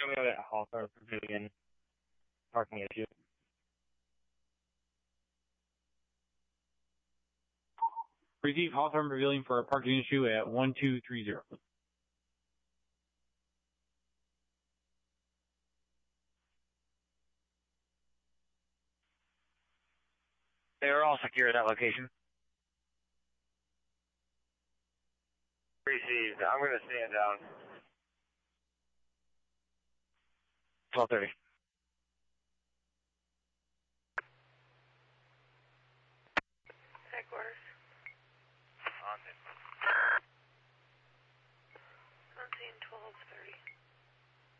Show me that Hawthorne Pavilion parking issue. Receive Hawthorne Pavilion for a parking issue at 1230. They are all secure at that location. Received. I'm going to stand down. 12:30.